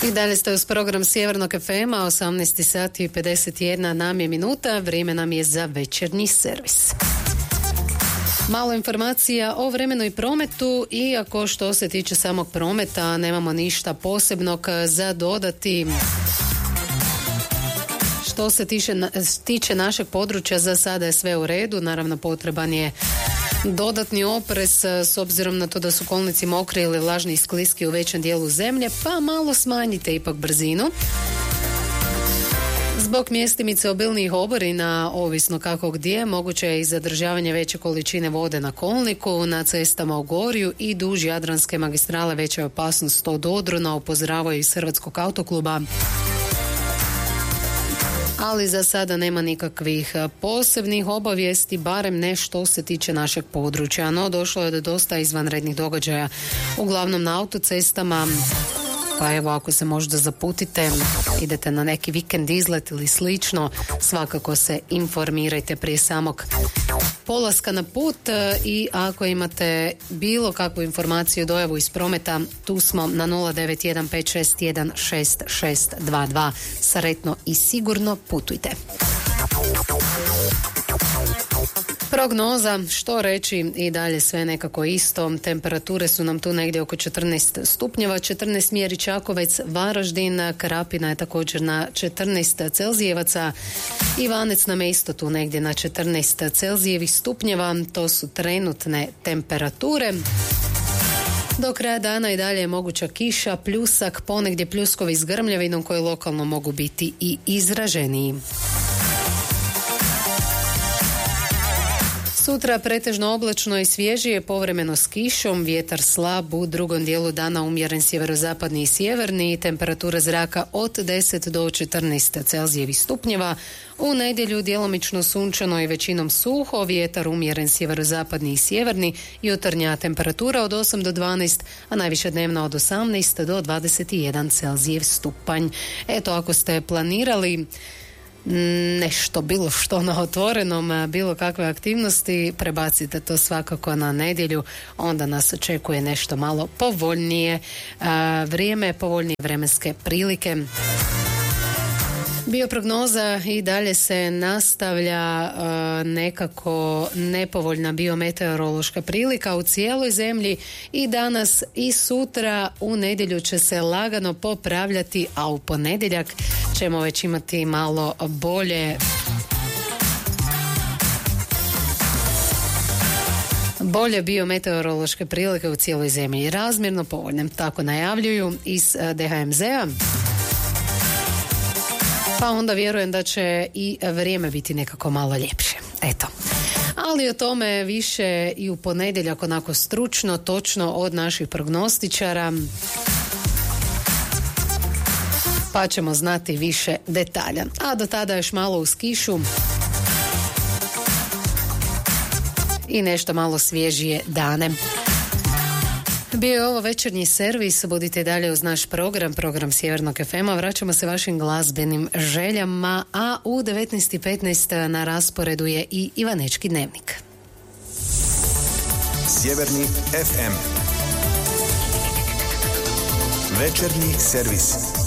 I dalje ste uz program Sjevernog FM-a, 18 sati i 51 nam je minuta, vrijeme nam je za večernji servis. Malo informacija o vremenu i prometu, iako što se tiče samog prometa nemamo ništa posebnog za dodati. Što se tiče našeg područja, za sada je sve u redu, naravno potreban je dodatni oprez s obzirom na to da su kolnici mokri ili vlažni i skliski u većem dijelu zemlje, pa malo smanjite ipak brzinu. Zbog mjestimice obilnijih oborina, ovisno kako gdje, moguće je i zadržavanje veće količine vode na kolniku, na cestama u Gorju i duž Jadranske magistrale veća je opasnost od odrona, upozoravaju iz Hrvatskog autokluba. Ali za sada nema nikakvih posebnih obavijesti, barem ne što se tiče našeg područja. No, došlo je do dosta izvanrednih događaja, uglavnom na autocestama. Pa evo, ako se možda zaputite, idete na neki vikend izlet ili slično, svakako se informirajte prije samog polaska na put i ako imate bilo kakvu informaciju, dojavu iz prometa, tu smo na 09156166622. Sretno i sigurno putujte. Prognoza, što reći, i dalje sve nekako isto. Temperature su nam tu negdje oko 14 stupnjeva, 14 mjeri Čakovec, Varaždin, Krapina je također na 14 Celzijevaca, Ivanec nam je isto tu negdje na 14 Celzijevih stupnjeva, to su trenutne temperature. Do kraja dana i dalje je moguća kiša, pljusak, ponegdje pljuskovi s grmljavinom koji lokalno mogu biti i izraženiji. Sutra pretežno oblačno i svježije, povremeno s kišom, vjetar slab, u drugom dijelu dana umjeren sjeverozapadni i sjeverni, temperatura zraka od 10 do 14 Celzijevih stupnjeva. U nedjelju djelomično sunčano i većinom suho, vjetar umjeren sjeverozapadni i sjeverni, jutarnja temperatura od 8 do 12, a najviše dnevna od 18 do 21 Celzijev stupanj. Eto, ako ste planirali nešto, bilo što na otvorenom, bilo kakve aktivnosti, prebacite to svakako na nedjelju, onda nas očekuje nešto malo povoljnije vrijeme, povoljnije vremenske prilike. Bioprognoza i dalje se nastavlja nekako nepovoljna biometeorološka prilika u cijeloj zemlji i danas i sutra. U nedjelju će se lagano popravljati, a u ponedjeljak ćemo već imati malo bolje biometeorološke prilike u cijeloj zemlji, razmjerno povoljne, tako najavljuju iz DHMZ-a. Pa onda vjerujem da će i vrijeme biti nekako malo ljepše. Eto. Ali o tome više i u ponedjeljak, onako stručno, točno od naših prognostičara. Pa ćemo znati više detalja. A do tada još malo uz kišu i nešto malo svježije dane. Bio je ovo večernji servis, budite dalje uz naš program Sjevernog FM-a. Vraćamo se vašim glazbenim željama, a u 19:15 na rasporedu je i Ivanečki dnevnik. Sjeverni FM. Večernji servis.